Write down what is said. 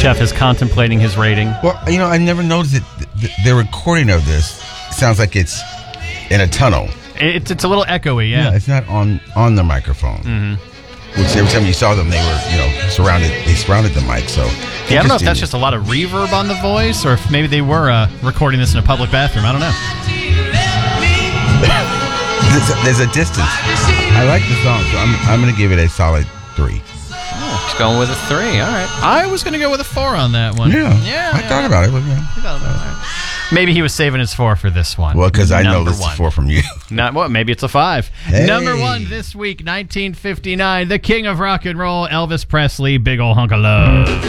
Chef is contemplating his rating. Well, I never noticed that the recording of this sounds like it's in a tunnel. It's a little echoey, yeah. It's not on the microphone. Mm-hmm. Which every time you saw them, they were, surrounded. They surrounded the mic. So yeah, I don't know if that's just a lot of reverb on the voice, or if maybe they were recording this in a public bathroom. I don't know. There's a distance. I like the song, so I'm going to give it a solid 3. Oh, he's going with a 3. All right. I was going to go with a 4 on that one. Yeah. I thought about it. But, Maybe he was saving his 4 for this one. Well, because I know this is 4 from you. Maybe it's a 5. Hey. Number 1 this week, 1959, the king of rock and roll, Elvis Presley, Big Ol' Hunk of Love.